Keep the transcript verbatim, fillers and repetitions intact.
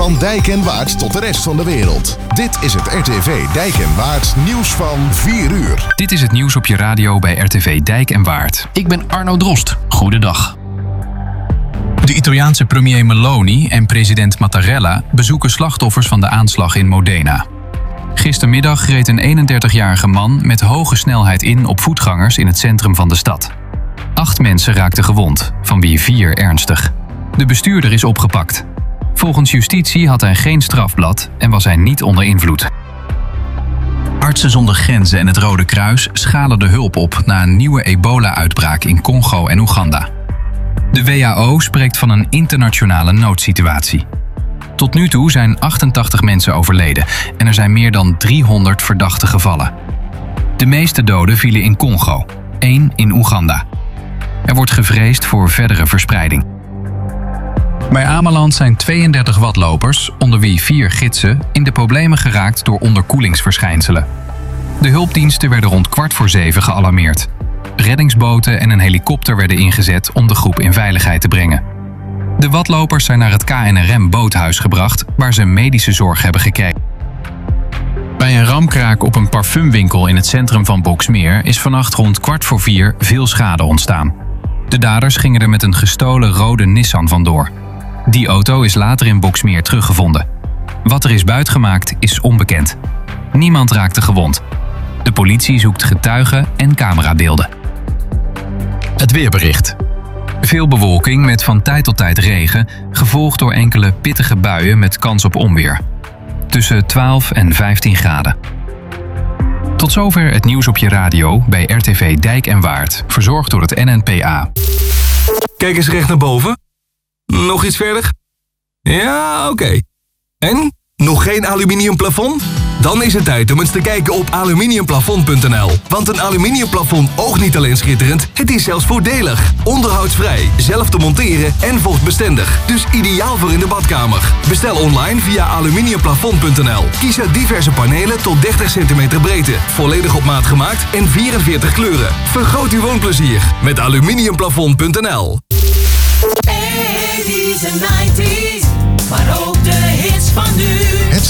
Van Dijk en Waard tot de rest van de wereld. Dit is het R T V Dijk en Waard nieuws van vier uur. Dit is het nieuws op je radio bij R T V Dijk en Waard. Ik ben Arno Drost. Goedendag. De Italiaanse premier Meloni en president Mattarella bezoeken slachtoffers van de aanslag in Modena. Gistermiddag reed een eenendertigjarige man met hoge snelheid in op voetgangers in het centrum van de stad. Acht mensen raakten gewond, van wie vier ernstig. De bestuurder is opgepakt. Volgens justitie had hij geen strafblad en was hij niet onder invloed. Artsen zonder Grenzen en het Rode Kruis schalen de hulp op na een nieuwe ebola-uitbraak in Congo en Oeganda. De W H O spreekt van een internationale noodsituatie. Tot nu toe zijn achtentachtig mensen overleden en er zijn meer dan driehonderd verdachte gevallen. De meeste doden vielen in Congo, één in Oeganda. Er wordt gevreesd voor verdere verspreiding. Bij Ameland zijn tweeëndertig watlopers, onder wie vier gidsen, in de problemen geraakt door onderkoelingsverschijnselen. De hulpdiensten werden rond kwart voor zeven gealarmeerd. Reddingsboten en een helikopter werden ingezet om de groep in veiligheid te brengen. De watlopers zijn naar het K N R M-boothuis gebracht, waar ze medische zorg hebben gekregen. Bij een ramkraak op een parfumwinkel in het centrum van Boxmeer is vannacht rond kwart voor vier veel schade ontstaan. De daders gingen er met een gestolen rode Nissan vandoor. Die auto is later in Boxmeer teruggevonden. Wat er is buitgemaakt is onbekend. Niemand raakte gewond. De politie zoekt getuigen en camerabeelden. Het weerbericht. Veel bewolking met van tijd tot tijd regen, gevolgd door enkele pittige buien met kans op onweer. Tussen twaalf en vijftien graden. Tot zover het nieuws op je radio bij R T V Dijk en Waard, verzorgd door het N N P A. Kijk eens recht naar boven. Nog iets verder? Ja, oké. Okay. En? Nog geen aluminium plafond? Dan is het tijd om eens te kijken op aluminiumplafond punt n l. Want een aluminiumplafond oogt niet alleen schitterend, het is zelfs voordelig. Onderhoudsvrij, zelf te monteren en vochtbestendig. Dus ideaal voor in de badkamer. Bestel online via aluminiumplafond punt n l. Kies uit diverse panelen tot dertig centimeter breedte. Volledig op maat gemaakt en vierenveertig kleuren. Vergroot uw woonplezier met aluminiumplafond punt n l. eighties en nineties, maar ook de hits van nu. Het